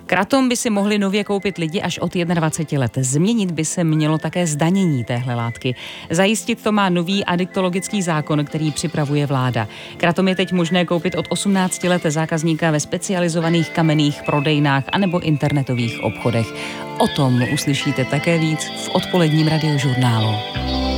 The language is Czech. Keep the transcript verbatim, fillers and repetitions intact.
Kratom by si mohli nově koupit lidi až od dvaceti jedna let. Změnit by se mělo také zdanění téhle látky. Zajistit to má nový adiktologický zákon, který připravuje vláda. Kratom je teď možné koupit od osmnácti let zákazníka ve specializovaných kamenných prodejnách anebo internetových obchodech. O tom uslyšíte také víc v odpoledním radiožurnálu.